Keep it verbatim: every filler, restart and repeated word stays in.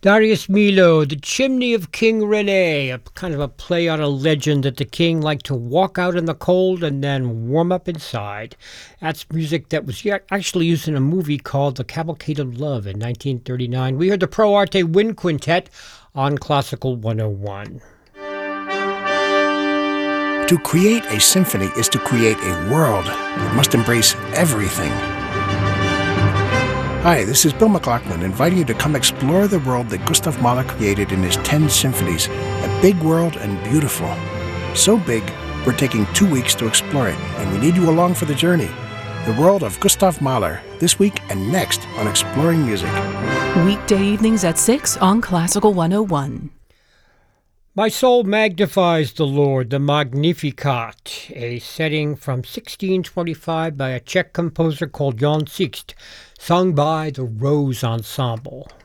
Darius Milhaud, The Chimney of King Rene, a kind of a play on a legend that the king liked to walk out in the cold and then warm up inside. That's music that was actually used in a movie called The Cavalcade of Love in nineteen thirty-nine. We heard the Pro Arte Wind Quintet on Classical one oh one. To create a symphony is to create a world. It must embrace everything. Hi, this is Bill McLaughlin, inviting you to come explore the world that Gustav Mahler created in his ten symphonies. A big world and beautiful. So big, we're taking two weeks to explore it, and we need you along for the journey. The world of Gustav Mahler, this week and next on Exploring Music. Weekday evenings at six on Classical one oh one. My Soul Magnifies the Lord, the Magnificat, a setting from sixteen twenty-five by a Czech composer called Jan Sixt, sung by the Rose Ensemble.